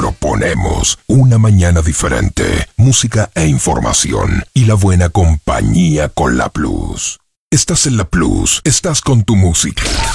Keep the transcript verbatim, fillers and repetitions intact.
proponemos una mañana diferente, música e información y la buena compañía con La Plus. Estás en La Plus, estás con tu música.